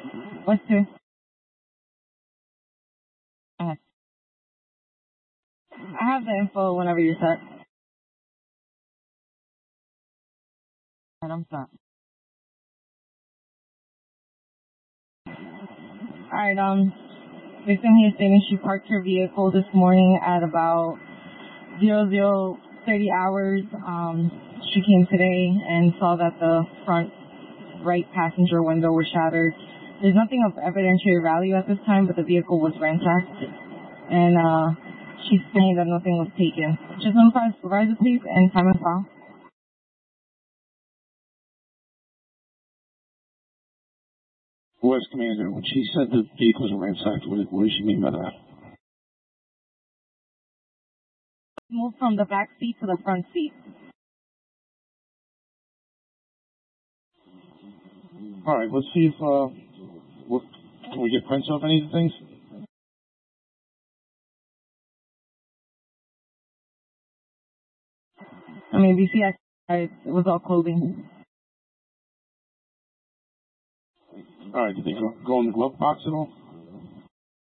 What's two? Okay. I have the info whenever you're set. Alright, I'm set. Alright, victim here stating she parked her vehicle this morning at about 00:30 hours. She came today and saw that the front right passenger window was shattered. There's nothing of evidentiary value at this time, but the vehicle was ransacked, and she's saying that nothing was taken. Just notify the supervisor, please, and time and file. West Commander, when she said the vehicles were ransacked, what does she mean by that? Move from the back seat to the front seat. All right, let's see if can we get prints of any of the things? I mean, you see, it was all clothing. All right, did they go in the glove box at all?